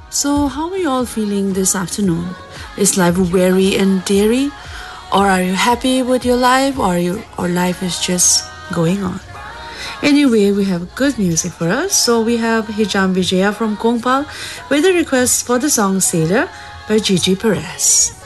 So, how are you all feeling this afternoon? Is life weary and dreary? Or are you happy with your life, or life is just going on? Anyway, we have good music for us. So we have Hijam Vijaya from Kongpal with a request for the song Sailor by Gigi Perez.